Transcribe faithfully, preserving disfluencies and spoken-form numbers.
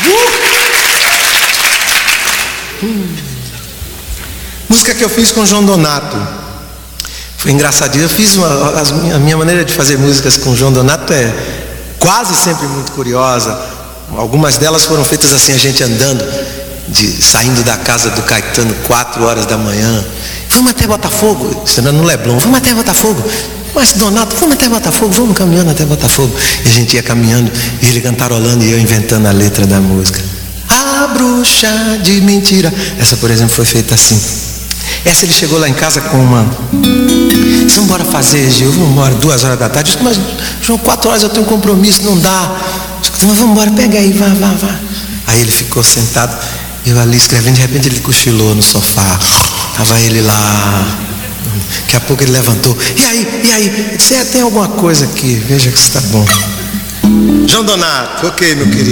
Hum. Música que eu fiz com João Donato. Foi engraçadinho. Eu fiz uma, a minha maneira de fazer músicas com João Donato é quase sempre muito curiosa. Algumas delas foram feitas assim, a gente andando, de, saindo da casa do Caetano quatro horas da manhã. Vamos até Botafogo, estando no Leblon, vamos até Botafogo. Mas Donato, vamos até Botafogo, vamos caminhando até Botafogo. E a gente ia caminhando, e ele cantarolando e eu inventando a letra da música. A bruxa de mentira. Essa, por exemplo, foi feita assim. Essa ele chegou lá em casa com uma... Vamos embora fazer, Gil, vamos embora, duas horas da tarde. Eu disse, mas João, quatro horas eu tenho um compromisso, não dá. Eu disse, mas vamos embora, pega aí, vá, vá, vá. Aí ele ficou sentado, eu ali escrevendo, de repente ele cochilou no sofá. Tava ele lá. Daqui a pouco ele levantou. E aí, e aí? Eu disse, é, tem alguma coisa aqui, veja que está bom. João Donato, ok, meu querido.